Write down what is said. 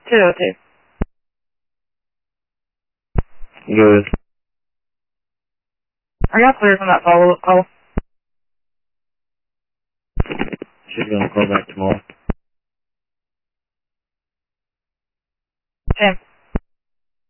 202. Good. Are y'all clear from that follow-up call? She's gonna call back tomorrow.